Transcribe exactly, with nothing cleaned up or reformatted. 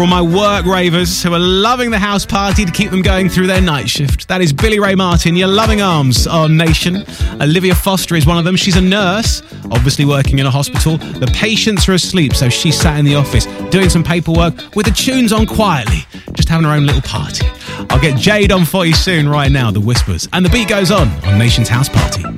For my work ravers who are loving the house party to keep them going through their night shift. That is Billy Ray Martin, Your Loving Arms on Nation. Olivia Foster is one of them. She's a nurse, obviously working in a hospital. The patients are asleep, so she sat in the office doing some paperwork with the tunes on quietly, just having her own little party. I'll get Jade on for you soon right now, The Whispers. And the beat goes on on Nation's House Party.